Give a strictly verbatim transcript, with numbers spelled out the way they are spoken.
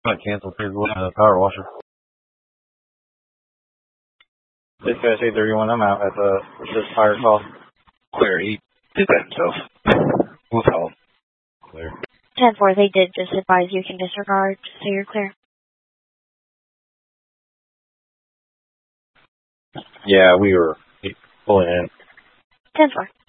Might cancel three one uh, power washer. This guy's eight thirty-one. I'm out at the this fire call. Clear. He did that himself. We'll tell him. Clear. ten four, they did just advise you can disregard, so you're clear. Yeah, we were pulling in. ten four.